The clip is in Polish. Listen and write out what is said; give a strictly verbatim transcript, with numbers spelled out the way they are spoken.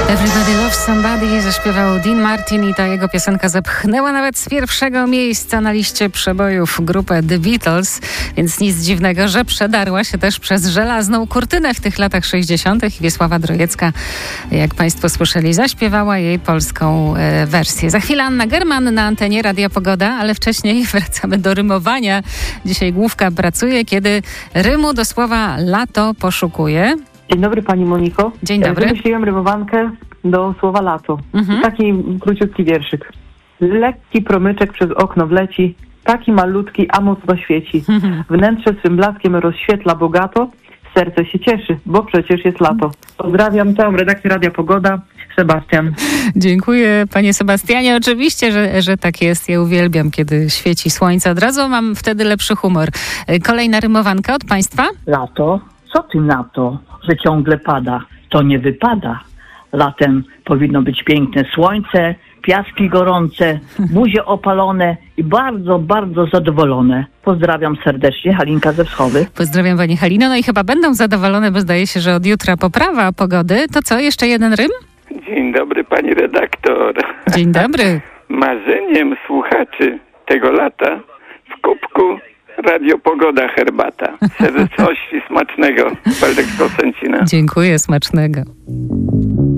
Everybody Loves Somebody zaśpiewał Dean Martin i ta jego piosenka zepchnęła nawet z pierwszego miejsca na liście przebojów grupę The Beatles, więc nic dziwnego, że przedarła się też przez żelazną kurtynę w tych latach sześćdziesiątych. Wiesława Drojecka, jak Państwo słyszeli, zaśpiewała jej polską e, wersję. Za chwilę Anna German na antenie Radia Pogoda, ale wcześniej wracamy do rymowania. Dzisiaj główka pracuje, kiedy rymu do słowa lato poszukuje. Dzień dobry Pani Moniko. Dzień dobry. Wymyśliłem rymowankę do słowa lato. Mhm. Taki króciutki wierszyk. Lekki promyczek przez okno wleci, taki malutki, a mocno świeci. Mhm. Wnętrze swym blaskiem rozświetla bogato, serce się cieszy, bo przecież jest lato. Pozdrawiam całą redakcję Radia Pogoda. Sebastian. Dziękuję Panie Sebastianie. Oczywiście, że, że tak jest. Ja uwielbiam, kiedy świeci słońce. Od razu mam wtedy lepszy humor. Kolejna rymowanka od Państwa. Lato? Co ty na to, że ciągle pada? To nie wypada. Latem powinno być piękne słońce, piaski gorące, buzie opalone i bardzo, bardzo zadowolone. Pozdrawiam serdecznie, Halinka ze Wschody. Pozdrawiam Pani Halino. No i chyba będą zadowolone, bo zdaje się, że od jutra poprawa pogody. To co, jeszcze jeden rym? Dzień dobry Pani redaktor. Dzień dobry. Marzeniem słuchaczy tego lata w kubku Radio Pogoda herbata. Serdecznie smacznego. Waldek z Kosęcina. Dziękuję, smacznego.